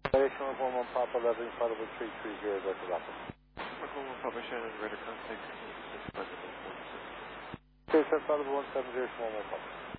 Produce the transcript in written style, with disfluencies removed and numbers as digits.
Variation 111 Papa 11, Final 330, Delta Rapid. 111 Papa Shannon, radar contact. Okay, sir, Final 170, 111 Papa.